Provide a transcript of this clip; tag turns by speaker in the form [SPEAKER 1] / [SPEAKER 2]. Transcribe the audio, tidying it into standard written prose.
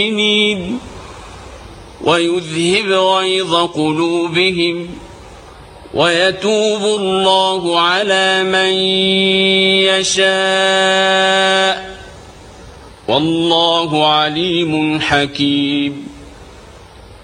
[SPEAKER 1] ويذهب غيظ قلوبهم ويتوب الله على من يشاء والله عليم حكيم.